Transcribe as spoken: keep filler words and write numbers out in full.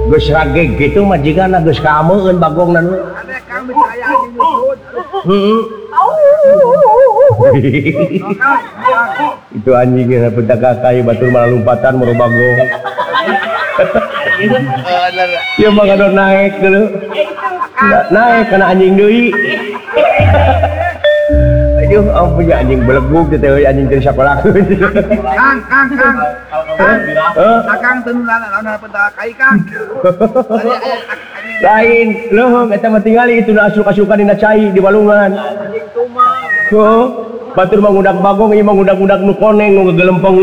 geus rage gitu majikanna geus kaameueun bagongna nu. Ade Kang bisa aya anjing nyusut. Heeh. Itu anjing yang penjaga kayu batur malah lompatan moro bagong. Ya mah kada naik dulu. Naik kana anjing deui. Aduh, ampun ya anjing belegug teh euy anjing teh sakola. Kang, Kang, Kang. Heeh. Kang teu lawan penjaga kai Kang. Lain, leuheung eta mah tingali itu nu asup-asupan dina cai di balungan. Anjing tumang. Heuh, batur mah ngudak bagong ieu mah ngudak-ngudak nu koneng nu gegelempeng.